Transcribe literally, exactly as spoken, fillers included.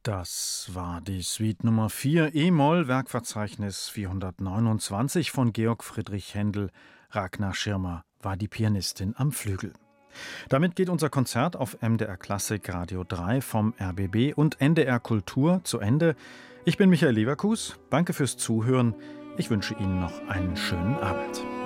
Das war die Suite Nummer vier E-Moll, Werkverzeichnis vierhundertneunundzwanzig von Georg Friedrich Händel. Ragnar Schirmer war die Pianistin am Flügel. Damit geht unser Konzert auf M D R Klassik Radio drei vom R B B und N D R Kultur zu Ende. Ich bin Michael Leverkus. Danke fürs Zuhören. Ich wünsche Ihnen noch einen schönen Abend.